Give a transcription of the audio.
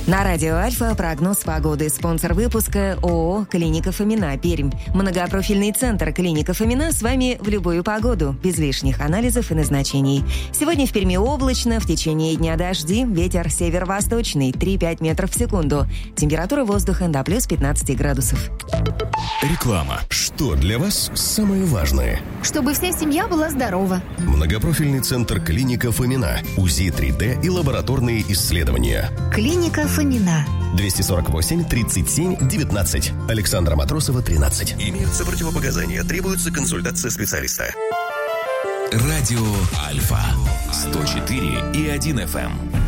На радио Альфа прогноз погоды. Спонсор выпуска ООО «Клиника Фомина», Пермь. Многопрофильный центр «Клиника Фомина» с вами в любую погоду, без лишних анализов и назначений. Сегодня в Перми облачно, в течение дня дожди, ветер северо-восточный 3-5 метров в секунду. Температура воздуха до плюс 15 градусов. Реклама. Что для вас самое важное? Чтобы вся семья была здорова. Многопрофильный центр «Клиника Фомина». УЗИ 3D и лабораторные исследования. Клиника Фомина. 248 37 19. Александра Матросова, 13. Имеются противопоказания. Требуется консультация специалиста. Радио Альфа 104,1 FM.